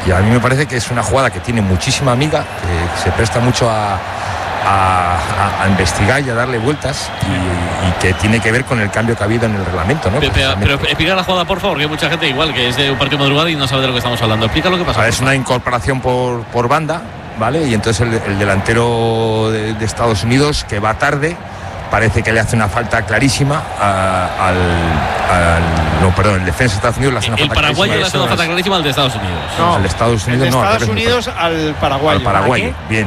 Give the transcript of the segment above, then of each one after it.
Y a mí me parece que es una jugada que tiene muchísima amiga, que se presta mucho a investigar y a darle vueltas y que tiene que ver con el cambio que ha habido en el reglamento, ¿no? Pero explica la jugada, por favor, que hay mucha gente igual que es de un partido madrugada y no sabe de lo que estamos hablando. Explica lo que pasa. Es una incorporación por banda, ¿vale? Y entonces el delantero de Estados Unidos, que va tarde, parece que le hace una falta clarísima el defensa de Estados Unidos le hace una falta clarísima. El paraguayo le hace una falta clarísima al de Estados Unidos. No, al de Estados Unidos no. Estados Unidos al paraguayo. Al paraguayo, bien.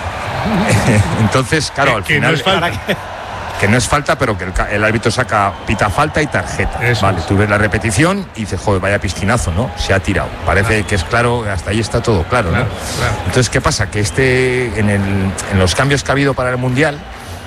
Entonces, claro, al final... No es falta. Que no es falta, pero que el árbitro pita falta y tarjeta. Eso vale, tú ves la repetición y dices, joder, vaya piscinazo, ¿no? Se ha tirado. Parece que es claro, hasta ahí está todo claro, ¿no? Claro. Entonces, ¿qué pasa? Que en los cambios que ha habido para el Mundial,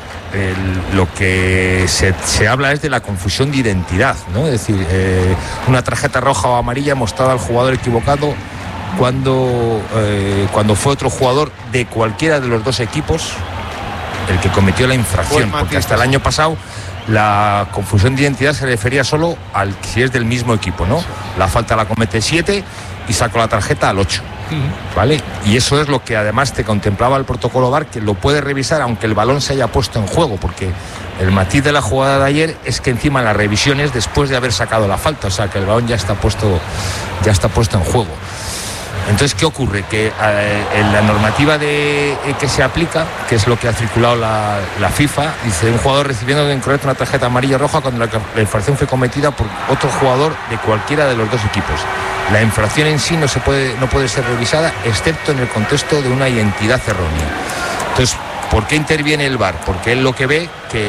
lo que se habla es de la confusión de identidad, ¿no? Es decir, una tarjeta roja o amarilla mostrada al jugador equivocado cuando fue otro jugador de cualquiera de los dos equipos el que cometió la infracción, porque hasta el año pasado la confusión de identidad se refería solo al si es del mismo equipo, ¿no? La falta la comete 7 y sacó la tarjeta al 8, ¿vale? Y eso es lo que además te contemplaba el protocolo VAR, que lo puedes revisar aunque el balón se haya puesto en juego, porque el matiz de la jugada de ayer es que encima las revisiones después de haber sacado la falta, o sea que el balón ya está puesto en juego. Entonces, ¿qué ocurre? Que en la normativa que se aplica, que es lo que ha circulado la FIFA, dice: un jugador recibiendo de incorrecto una tarjeta amarilla o roja cuando la infracción fue cometida por otro jugador de cualquiera de los dos equipos. La infracción en sí no puede ser revisada, excepto en el contexto de una identidad errónea. Entonces, ¿por qué interviene el VAR? Porque él lo que ve que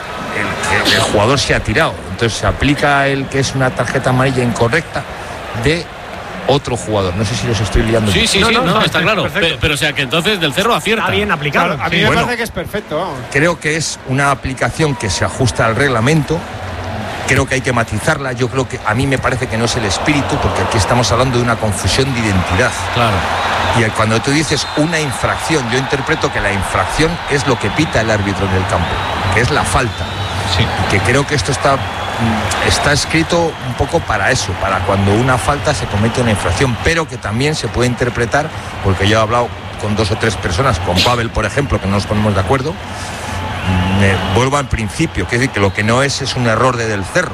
el jugador se ha tirado. Entonces se aplica el que es una tarjeta amarilla incorrecta de otro jugador. No sé si los estoy liando. Sí, está claro. Pero o sea que entonces del cerro acierta. Está bien aplicado. Claro, a mí me parece que es perfecto. Vamos. Creo que es una aplicación que se ajusta al reglamento. Creo que hay que matizarla. Yo creo que a mí me parece que no es el espíritu, porque aquí estamos hablando de una confusión de identidad. Claro. Y cuando tú dices una infracción, yo interpreto que la infracción es lo que pita el árbitro en el campo, que es la falta. Sí. Y que creo que esto está escrito un poco para eso, para cuando una falta se comete una infracción, pero que también se puede interpretar, porque yo he hablado con 2 o 3 personas, con Pavel, por ejemplo, que no nos ponemos de acuerdo. Vuelvo al principio, que es decir, que lo que no es un error del Cerro.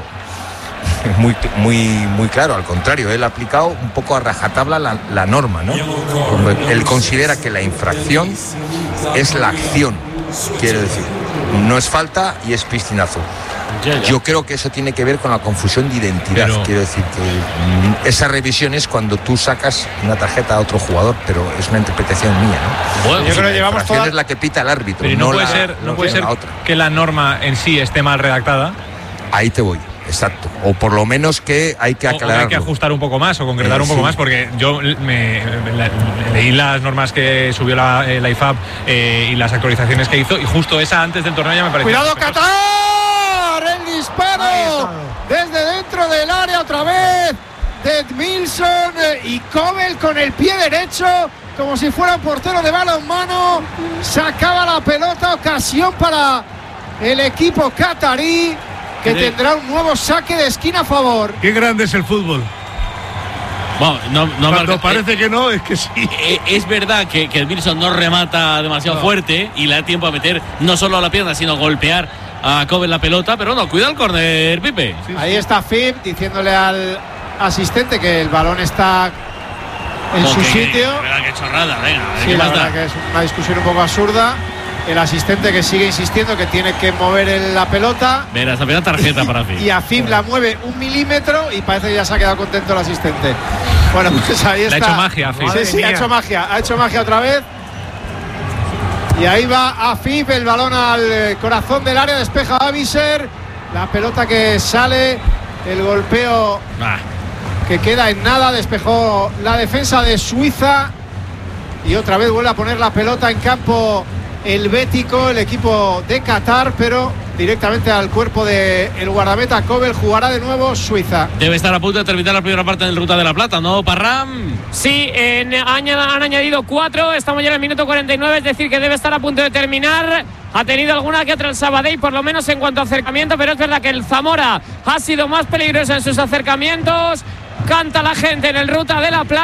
Muy claro, al contrario, él ha aplicado un poco a rajatabla la norma, ¿no? Él considera que la infracción es la acción, quiero decir, no es falta y es piscinazo. Yo creo que eso tiene que ver con la confusión de identidad. Quiero decir que esa revisión es cuando tú sacas una tarjeta a otro jugador, pero es una interpretación mía, ¿no? Bueno, yo creo que llevamos es la que pita el árbitro. Pero no puede ser que la norma en sí esté mal redactada. Ahí te voy. Exacto, o por lo menos que hay que aclararlo. Hay que ajustar un poco más o concretar un poco más, porque yo leí las normas que subió la IFAB y las actualizaciones que hizo, y justo esa antes del torneo ya me pareció. ¡Cuidado, Qatar! ¡El disparo! Desde dentro del área otra vez de Edmilson y Kobel con el pie derecho, como si fuera un portero de balonmano. Sacaba la pelota, ocasión para el equipo qatarí, que tendrá un nuevo saque de esquina a favor. Qué grande es el fútbol. Bueno, cuando parece que no, es que sí. Es verdad que el Wilson no remata demasiado fuerte y le da tiempo a meter no solo a la pierna, sino a golpear a Kobel la pelota, pero no, cuida el córner, Pipe. Ahí está Fib diciéndole al asistente que el balón está en su sitio. Qué chorrada, venga. Sí, la verdad que es una discusión un poco absurda. El asistente que sigue insistiendo que tiene que mover la pelota. Mira, esa primera tarjeta para Fib. Y a Fib la mueve 1 milímetro y parece que ya se ha quedado contento el asistente. Bueno, pues ahí está. Ha hecho magia, Fib. Sí, ha hecho magia otra vez. Y ahí va a Fib, el balón al corazón del área, despeja a Aviser. La pelota que sale, el golpeo que queda en nada, despejó la defensa de Suiza. Y otra vez vuelve a poner la pelota en campo el bético, el equipo de Qatar, pero directamente al cuerpo del guardameta Kobel. Jugará de nuevo Suiza. Debe estar a punto de terminar la primera parte del Ruta de la Plata, ¿no, Parram? Sí, han añadido 4, estamos ya en el minuto 49, es decir que debe estar a punto de terminar. Ha tenido alguna que otra el Sabadell, por lo menos en cuanto a acercamiento, pero es verdad que el Zamora ha sido más peligroso en sus acercamientos. Canta la gente en el Ruta de la Plata.